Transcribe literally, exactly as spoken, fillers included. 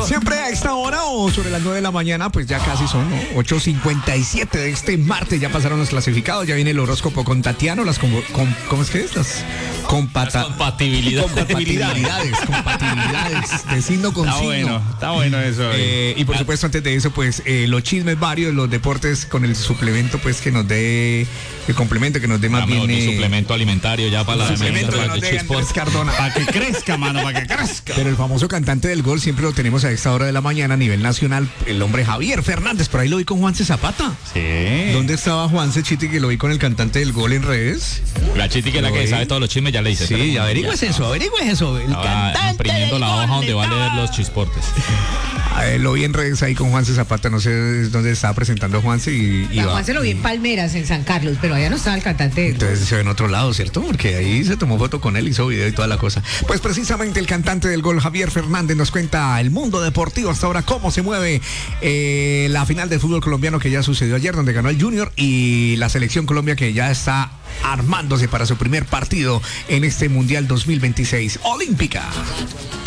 Siempre a esta hora o sobre las nueve de la mañana, pues ya casi son, ¿no? ocho cincuenta y siete de este martes, ya pasaron los clasificados, ya viene el horóscopo con Tatiano, las com, com, ¿cómo es que es? Las, compata, las compatibilidades. Compatibilidades, compatibilidades de signo con está signo. Bueno, está bueno eso. Eh, y por supuesto, antes de eso, pues eh, los chismes varios, los deportes con el suplemento, pues que nos dé, el complemento que nos dé más ya bien. Eh, eh, suplemento alimentario ya para la suplemento que nos dé Andrés Cardona. Para que crezca, mano, para que crezca. Pero el famoso cantante del gol siempre lo tenemos a esta hora de la mañana a nivel nacional, el hombre Javier Fernández. Por ahí lo vi con Juanse Zapata. Sí. ¿Dónde estaba Juanse, Chiti, que lo vi con el cantante del gol en redes? La Chiti, que es la que sabe todos los chismes, ya le dice. Sí, averigües eso, averigües eso. El cantante imprimiendo la hoja donde va a leer los chisportes. A ver, lo vi en redes ahí con Juanse Zapata, no sé dónde estaba presentando Juanse y iba. Juanse lo vi en Palmeras, en San Carlos, pero allá no estaba el cantante. Entonces se ve en otro lado, ¿cierto? Porque ahí se tomó foto con él, hizo video y toda la cosa. Pues precisamente el cantante del gol, Javier Fernández, nos cuenta el mundo deportivo hasta ahora, cómo se mueve eh, la final del fútbol colombiano que ya sucedió ayer, donde ganó el Junior, y la selección Colombia que ya está armándose para su primer partido en este Mundial dos mil veintiséis Olímpica.